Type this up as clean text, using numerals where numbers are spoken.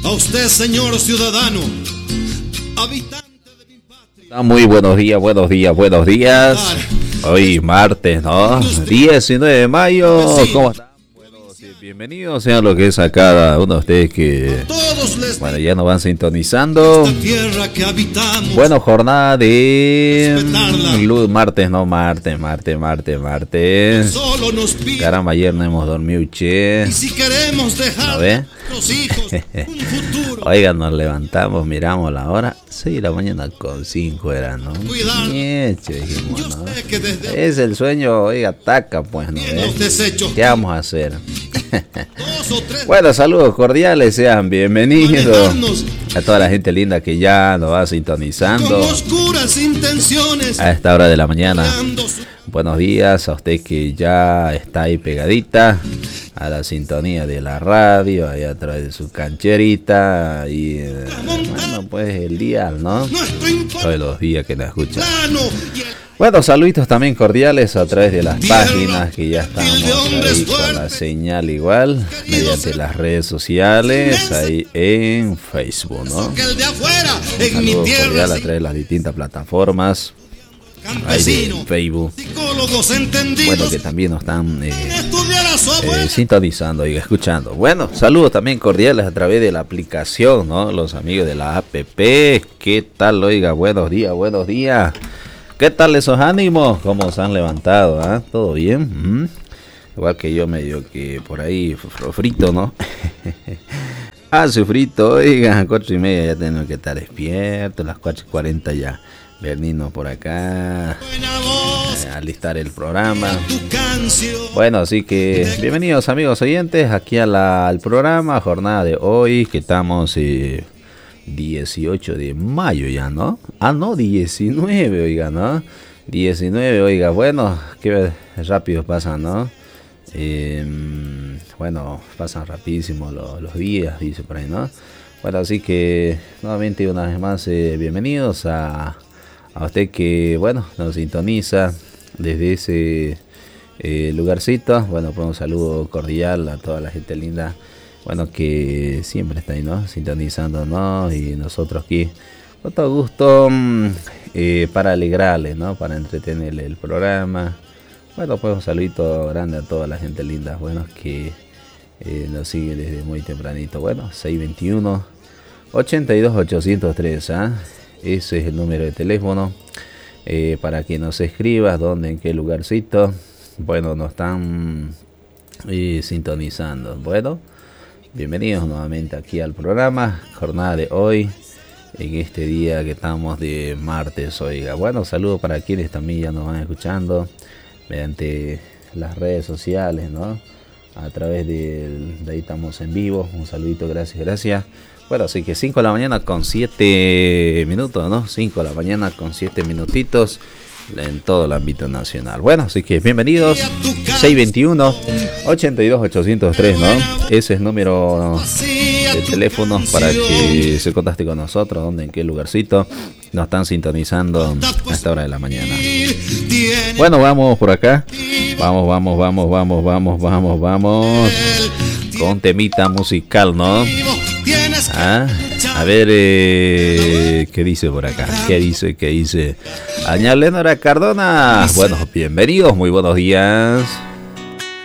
A usted, señor ciudadano, habitante de mi patria. Muy buenos días, buenos días, buenos días. Hoy martes, ¿no? 19 de mayo. ¿Cómo están? Bueno, sí, bienvenidos sean lo que es a cada uno de ustedes que, bueno, ya nos van sintonizando. Bueno, jornada de martes, no, martes. Caramba, ayer no hemos dormido, che. ¿No ve? Oigan, nos levantamos, miramos la hora, 6 de la mañana con 5 era, ¿no? Dijimos, ¿no? Es el sueño, oiga, ataca, pues, ¿no? ¿Qué vamos a hacer? Bueno, saludos cordiales, sean bienvenidos a toda la gente linda que ya nos va sintonizando a esta hora de la mañana. Buenos días a usted que ya está ahí pegadita a la sintonía de la radio, ahí a través de su cancherita y bueno, pues el día, ¿no? Todos los días que nos escuchan. Bueno, saluditos también cordiales a través de las páginas que ya estamos ahí con la señal igual, mediante las redes sociales, ahí en Facebook, ¿no? Un saludo cordial a través de las distintas plataformas. Ahí de Facebook, bueno, que también nos están sintonizando y escuchando. Bueno, saludos también cordiales a través de la aplicación, ¿no? Los amigos de la APP, ¿qué tal? Oiga, buenos días, buenos días. ¿Qué tal esos ánimos? ¿Cómo se han levantado? ¿Ah? ¿Todo bien? Igual que yo, medio que por ahí frito, ¿no? Frito, oiga, 4:30 ya tenemos que estar despiertos, las 4:40 ya. Venirnos por acá, alistar el programa. Bueno, así que bienvenidos amigos oyentes aquí al programa, jornada de hoy, que estamos 18 de mayo ya, ¿no? Ah, no, 19, oiga, ¿no? 19, oiga, bueno, qué rápido pasan, ¿no? Bueno, pasan rapidísimo los días, dice por ahí, ¿no? Bueno, así que nuevamente una vez más, bienvenidos a usted que, bueno, nos sintoniza desde ese lugarcito. Bueno, pues un saludo cordial a toda la gente linda, bueno, que siempre está ahí, ¿no? Sintonizándonos y nosotros aquí con todo gusto para alegrarles, ¿no? Para entretenerle el programa. Bueno, pues un saludito grande a toda la gente linda, bueno, que nos sigue desde muy tempranito. Bueno, 621-82-803, ¿ah? Ese es el número de teléfono para que nos escribas dónde, en qué lugarcito. Bueno, nos están sintonizando. Bueno, bienvenidos nuevamente aquí al programa, jornada de hoy, en este día que estamos de martes, oiga. Bueno, saludos para quienes también ya nos van escuchando mediante las redes sociales, ¿no? A través de ahí estamos en vivo. Un saludito, gracias. Bueno, así que 5 de la mañana con 7 minutos, ¿no? 5 de la mañana con 7 minutitos en todo el ámbito nacional. Bueno, así que bienvenidos. 621-82-803, ¿no? Ese es el número de teléfono para que se contacte con nosotros, dónde, en qué lugarcito nos están sintonizando a esta hora de la mañana. Bueno, vamos por acá. Vamos. Con temita musical, ¿no? A ver, ¿qué dice por acá? ¿Qué dice? Aña Lenora Cardona. Bueno, bienvenidos, muy buenos días.